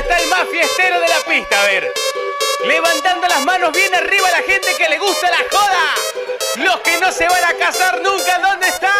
está el más fiestero de la pista? A ver. Levantando las manos bien arriba la gente que le gusta la joda. Los que no se van a casar nunca, ¿dónde están?